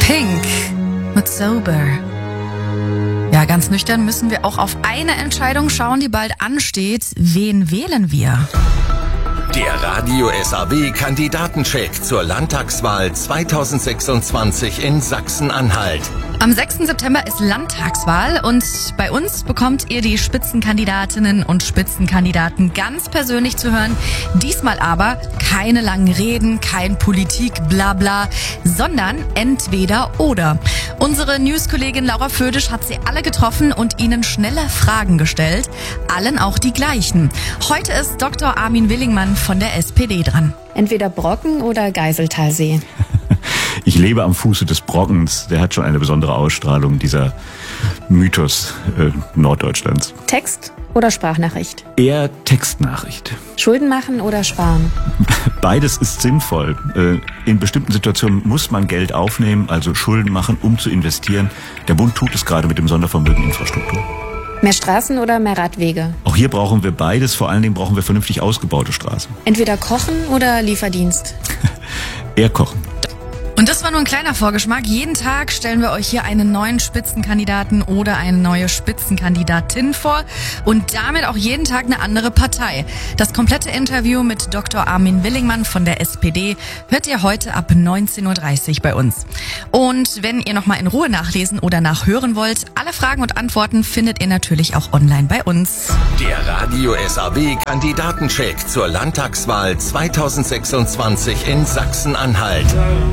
Pink mit Sober. Ja, ganz nüchtern müssen wir auch auf eine Entscheidung schauen, die bald ansteht. Wen wählen wir? Der Radio SAW Kandidatencheck zur Landtagswahl 2026 in Sachsen-Anhalt. Am 6. September ist Landtagswahl und bei uns bekommt ihr die Spitzenkandidatinnen und Spitzenkandidaten ganz persönlich zu hören. Diesmal aber keine langen Reden, kein Politik-Blabla, sondern entweder oder. Unsere News-Kollegin Laura Födisch hat sie alle getroffen und ihnen schnelle Fragen gestellt. Allen auch die gleichen. Heute ist Dr. Armin Willingmann von der SPD dran. Entweder Brocken oder Geiseltalsee. Ich lebe am Fuße des Brockens. Der hat schon eine besondere Ausstrahlung, dieser Mythos Norddeutschlands. Text oder Sprachnachricht? Eher Textnachricht. Schulden machen oder sparen? Beides ist sinnvoll. In bestimmten Situationen muss man Geld aufnehmen, also Schulden machen, um zu investieren. Der Bund tut es gerade mit dem Sondervermögen Infrastruktur. Mehr Straßen oder mehr Radwege? Auch hier brauchen wir beides. Vor allen Dingen brauchen wir vernünftig ausgebaute Straßen. Entweder kochen oder Lieferdienst? Eher kochen. Und das war nur ein kleiner Vorgeschmack. Jeden Tag stellen wir euch hier einen neuen Spitzenkandidaten oder eine neue Spitzenkandidatin vor und damit auch jeden Tag eine andere Partei. Das komplette Interview mit Dr. Armin Willingmann von der SPD hört ihr heute ab 19.30 Uhr bei uns. Und wenn ihr nochmal in Ruhe nachlesen oder nachhören wollt, alle Fragen und Antworten findet ihr natürlich auch online bei uns. Der Radio SAW Kandidatencheck zur Landtagswahl 2026 in Sachsen-Anhalt.